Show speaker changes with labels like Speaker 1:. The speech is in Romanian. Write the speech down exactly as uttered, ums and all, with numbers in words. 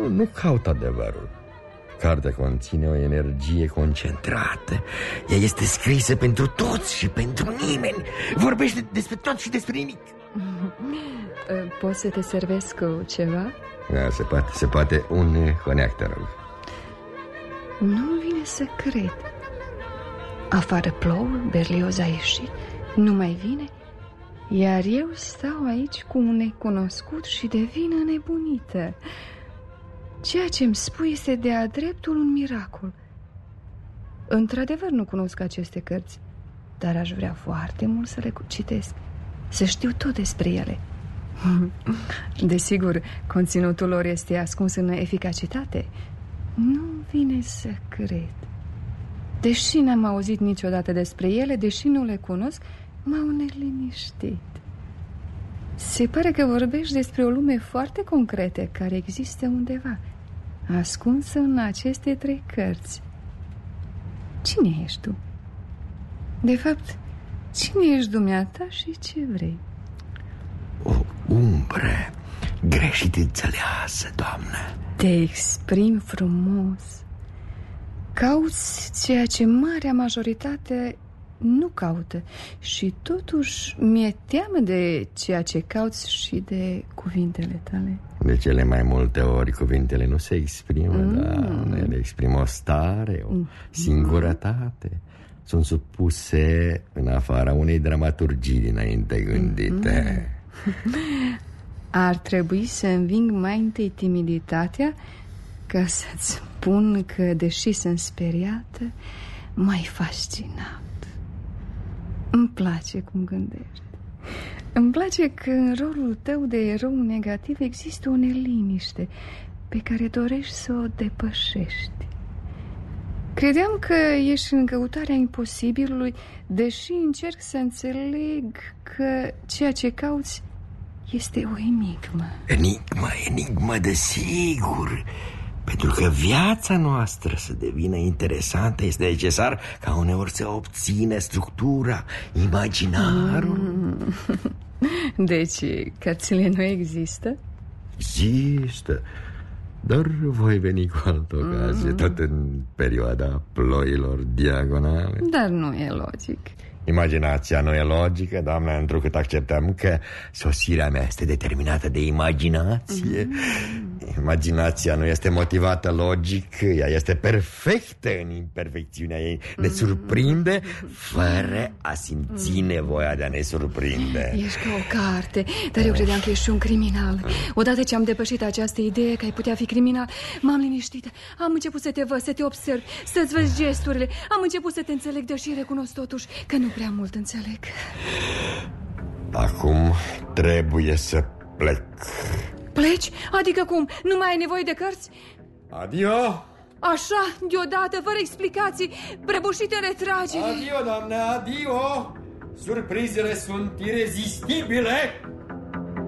Speaker 1: nu, nu caut adevărul. Cartea conține o energie concentrată. Ea este scrisă pentru toți și pentru nimeni. Vorbește despre tot și despre nimic.
Speaker 2: Poți să te servesc cu ceva?
Speaker 1: Da, se poate, se poate. Un coniac, te rog.
Speaker 2: Nu-mi vine să cred. Afară plouă, Berlioz a ieșit, nu mai vine, iar eu stau aici cu un necunoscut și devin înnebunită. Ceea ce îmi spui este de-a dreptul un miracol. Într-adevăr nu cunosc aceste cărți, dar aș vrea foarte mult să le citesc, să știu tot despre ele. Desigur, conținutul lor este ascuns în eficacitate. Nu vine să cred. Deși n-am auzit niciodată despre ele, deși nu le cunosc, m-au neliniștit. Se pare că vorbești despre o lume foarte concretă care există undeva, ascunsă în aceste trei cărți. Cine ești tu? De fapt, cine ești dumneata și ce vrei?
Speaker 1: O umbră greșit înțeleasă, doamnă.
Speaker 2: Te exprimi frumos. Cauți ceea ce marea majoritate nu caută. Și totuși mi-e teamă de ceea ce cauți și de cuvintele tale.
Speaker 1: De cele mai multe ori cuvintele nu se exprimă, mm. dar ele exprimă o stare, o mm. singurătate. Sunt supuse în afara unei dramaturgii dinainte gândite.
Speaker 2: Mm. Ar trebui să înving mai întâi timiditatea ca să-ți spun că, deși sunt speriată, m-ai fascinat. Îmi place cum gândești. Îmi place că în rolul tău de erou negativ există o neliniște pe care dorești să o depășești. Credeam că ești în căutarea imposibilului, deși încerc să înțeleg că ceea ce cauți este o enigmă.
Speaker 1: Enigmă, enigmă, desigur. Pentru că viața noastră să devină interesantă este necesar ca uneori să obține structura, imaginarul.
Speaker 2: Mm. Deci, cărțile nu există?
Speaker 1: Există, dar voi veni cu altă ocazie, mm. tot în perioada ploilor diagonale.
Speaker 2: Dar nu e logic.
Speaker 1: Imaginația nu e logică, doamna, întrucât acceptăm că sosirea mea este determinată de imaginație. Mm-hmm. Imaginația nu este motivată logic, ea este perfectă în imperfecțiunea ei. Ne surprinde fără a simți nevoia de a ne surprinde.
Speaker 2: Ești ca o carte, dar eu credeam că ești un criminal. Odată ce am depășit această idee că ai putea fi criminal, m-am liniștit. Am început să te văd, să te observ, să-ți văd gesturile. Am început să te înțeleg, deși recunosc totuși că nu prea mult înțeleg.
Speaker 1: Acum trebuie să plec.
Speaker 2: Pleci? Adică cum? Nu mai ai nevoie de cărți?
Speaker 1: Adio!
Speaker 2: Așa, deodată, fără explicații, prăbușit în retragere.
Speaker 1: Adio, doamne, adio! Surprizele sunt irezistibile!